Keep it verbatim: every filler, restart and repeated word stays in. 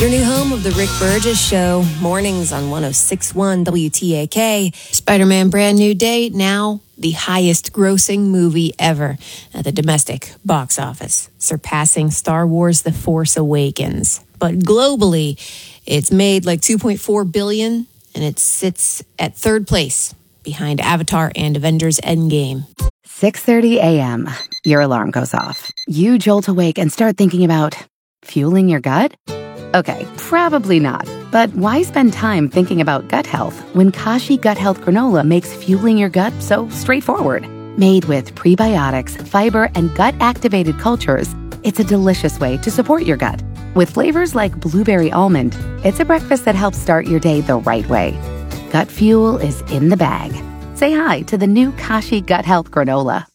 Your new home of the Rick Burgess Show, mornings on one oh six point one W T A K. Spider-Man Brand New Day, now the highest grossing movie ever at the domestic box office, surpassing Star Wars The Force Awakens. But globally, it's made like two point four billion dollars, and it sits at third place behind Avatar and Avengers Endgame. six thirty a.m. Your alarm goes off. You jolt awake and start thinking about fueling your gut? Okay, probably not. But why spend time thinking about gut health when Kashi Gut Health Granola makes fueling your gut so straightforward? Made with prebiotics, fiber, and gut-activated cultures, it's a delicious way to support your gut. With flavors like blueberry almond, it's a breakfast that helps start your day the right way. Gut fuel is in the bag. Say hi to the new Kashi Gut Health Granola.